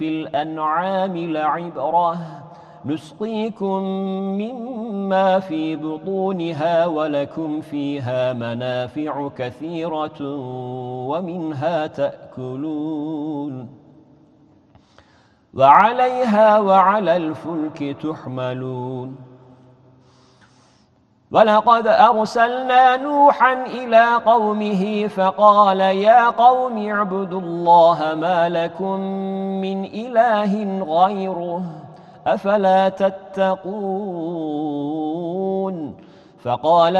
في الأنعام لعبرة نسقيكم مما في بطونها ولكم فيها منافع كثيرة ومنها تأكلون وعليها وعلى الفلك تحملون ولقد أرسلنا نوحا إلى قومه فقال يا قوم اعبدوا الله ما لكم من إله غيره أفلا تتقون فقال